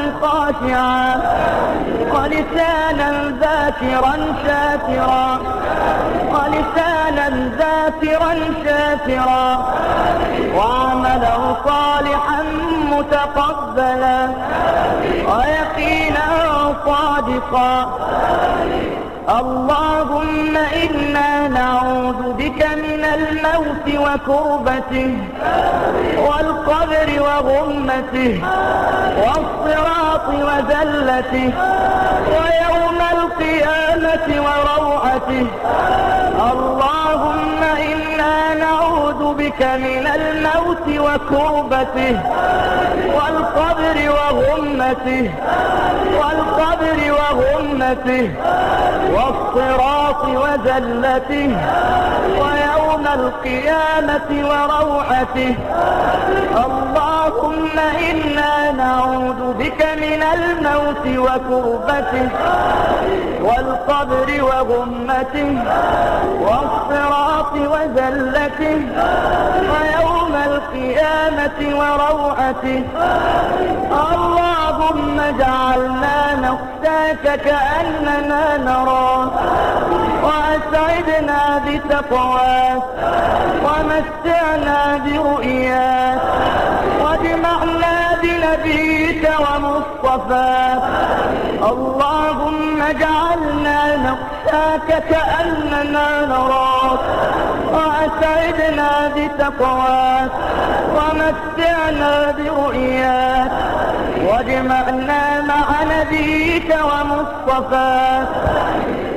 خاشعا ولسانا ذاكرا شاكرا ولسانا ذاكرا شاكرا وعملا صالحا متقبلا ويقينا صادقا. اللهم إنا نعوذ بك من الموت وكربته والقبر وغمته والصراط وذلته ويوم القيامة وروعته. اللهم إنا نعوذ بك من الموت وكربته والقبر وغمته والقبر وغمته والصراط وذلته ويوم القيامة وروعته. اللهم إنا نعوذ بك من الموت وكربته والقبر وغمته والصراط وذلته ويوم القيامة وروعته. اللهم اجعلنا نخشاك كأننا نراك وأسعدنا بتقواك ومتعنا برؤياك واجمعنا بنبيك ومصطفاك. اللهم اجعلنا نخشاك كأننا نراك وأسعدنا بتقواك ومتعنا برؤياك واجمعنا مع نبيك ومصطفاك.